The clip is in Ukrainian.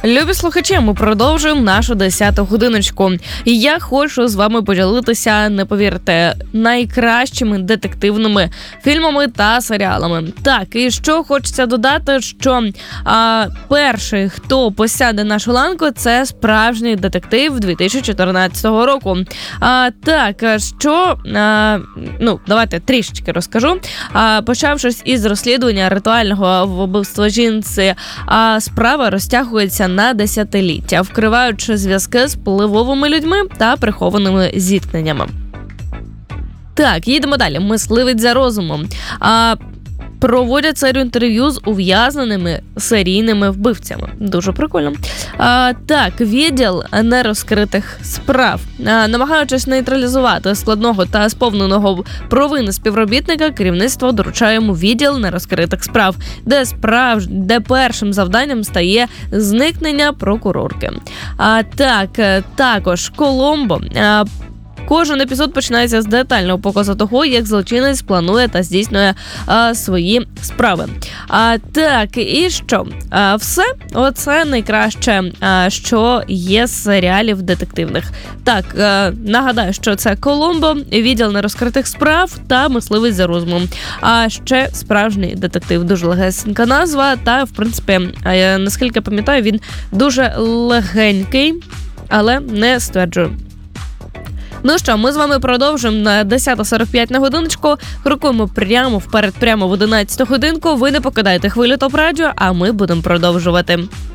Любі слухачі, ми продовжуємо нашу 10-ту годиночку. І я хочу з вами поділитися, не повірте, найкращими детективними фільмами та серіалами. Так, і що хочеться додати, що перший, хто посяде нашу ланку, це справжній детектив 2014 року. Так, що, давайте трішечки розкажу. Почавшись із розслідування ритуального вбивства жінці, справа розтягується на десятиліття, вкриваючи зв'язки з впливовими людьми та прихованими зіткненнями. Так, їдемо далі. Мисливець за розумом. Проводять серію інтерв'ю з ув'язненими серійними вбивцями. Дуже прикольно. Так, відділ нерозкритих справ. Намагаючись нейтралізувати складного та сповненого провини співробітника, керівництво доручає йому відділ нерозкритих справ, де першим завданням стає зникнення прокурорки. Так, також Коломбо. Кожен епізод починається з детального показу того, як злочинець планує та здійснює свої справи. Так, і що? Все? Оце найкраще, що є з серіалів детективних. Так, нагадаю, що це Коломбо, відділ нерозкритих справ та мисливець за розумом. А ще справжній детектив. Дуже легесенька назва, та, в принципі, наскільки пам'ятаю, він дуже легенький, але не стверджую. Ну що, ми з вами продовжуємо на 10:45 на годиночку. Крокуємо прямо вперед, прямо в 11 годинку. Ви не покидайте хвилю ТОП Радіо, а ми будемо продовжувати.